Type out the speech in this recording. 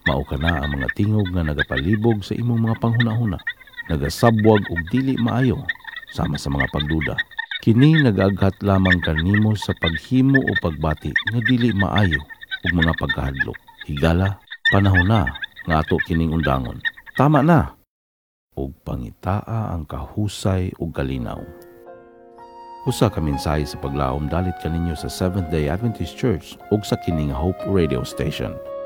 Mao kana ang mga tingog nga nagapalibog sa imong mga panghuna-huna, nagasabwag og dili maayo sama sa mga pagduda. Kini nagaghat lamang kanimo sa paghimo o pagbati nga dili maayo ug mga pagkahadlok. Higala, panahon na nga ato kining undangon. Tama na. Ug pangitaa ang kahusay ug kalinaw. Usa ka mensahe sa paglaom dalit kaninyo sa Seventh-day Adventist Church ug sa kining Hope Radio Station.